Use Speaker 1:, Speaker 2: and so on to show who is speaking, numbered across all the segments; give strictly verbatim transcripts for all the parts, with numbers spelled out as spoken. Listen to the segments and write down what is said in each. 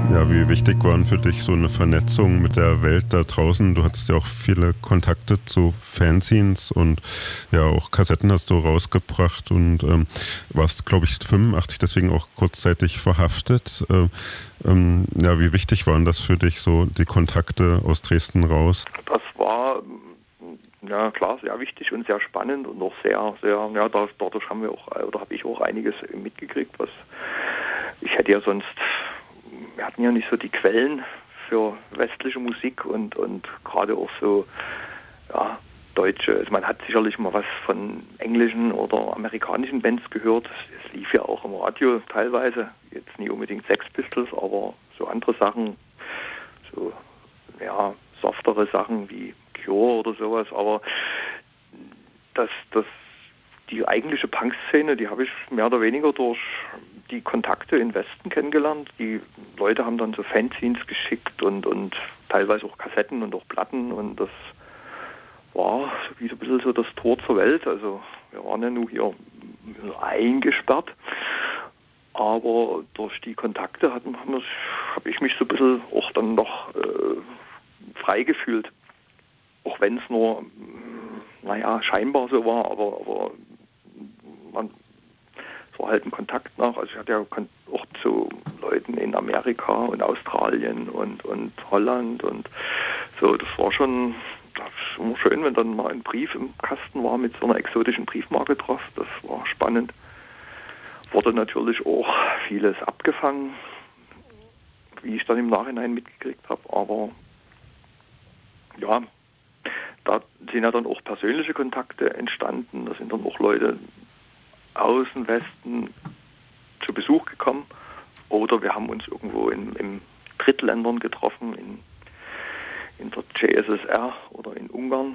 Speaker 1: Ja, wie wichtig waren für dich so eine Vernetzung mit der Welt da draußen? Du hattest ja auch viele Kontakte zu Fanzines und ja, auch Kassetten hast du rausgebracht und ähm, warst, glaube ich, fünfundachtzig deswegen auch kurzzeitig verhaftet. Äh, ähm, ja, wie wichtig waren das für dich, so die Kontakte aus Dresden raus?
Speaker 2: Das war, ja klar, sehr wichtig und sehr spannend und auch sehr, sehr, ja, dadurch haben wir auch, oder habe ich auch einiges mitgekriegt, was ich hätte ja sonst, wir hatten ja nicht so die Quellen für westliche Musik und, und gerade auch so, ja, deutsche, also man hat sicherlich mal was von englischen oder amerikanischen Bands gehört, es lief ja auch im Radio teilweise, jetzt nicht unbedingt Sex Pistols, aber so andere Sachen, so, ja, softere Sachen wie Cure oder sowas, aber das, das, die eigentliche Punk-Szene, die habe ich mehr oder weniger durch die Kontakte in Westen kennengelernt. Die Leute haben dann so Fanzines geschickt und, und teilweise auch Kassetten und auch Platten und das war wie so ein bisschen so das Tor zur Welt. Also wir waren ja nur hier eingesperrt, aber durch die Kontakte habe hab ich mich so ein bisschen auch dann noch äh, frei gefühlt. Auch wenn es nur, naja, scheinbar so war, aber, aber man, es war halt ein Kontakt nach. Also ich hatte ja auch zu Leuten in Amerika und Australien und, und Holland und so, das war schon, das war immer schön, wenn dann mal ein Brief im Kasten war mit so einer exotischen Briefmarke drauf, das war spannend. Wurde natürlich auch vieles abgefangen, wie ich dann im Nachhinein mitgekriegt habe, aber ja, da sind ja dann auch persönliche Kontakte entstanden, da sind dann auch Leute aus dem Westen zu Besuch gekommen oder wir haben uns irgendwo in, in Drittländern getroffen, in, in der J S S R oder in Ungarn.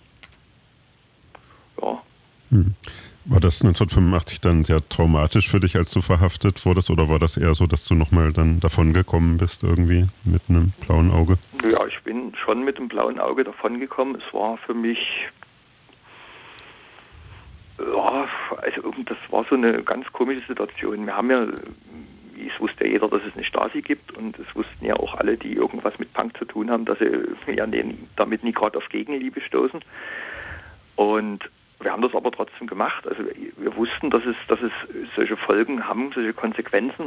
Speaker 2: Ja.
Speaker 1: Hm. War das neunzehnhundertfünfundachtzig dann sehr traumatisch für dich, als du verhaftet wurdest, oder war das eher so, dass du nochmal dann davon gekommen bist irgendwie mit einem blauen Auge?
Speaker 2: Ja, ich bin schon mit dem blauen Auge davon gekommen. Es war für mich, ja, also das war so eine ganz komische Situation. Wir haben ja, es wusste ja jeder, dass es eine Stasi gibt und es wussten ja auch alle, die irgendwas mit Punk zu tun haben, dass sie ja damit nie gerade auf Gegenliebe stoßen. Und wir haben das aber trotzdem gemacht. Also wir wussten, dass es, dass es solche Folgen haben, solche Konsequenzen.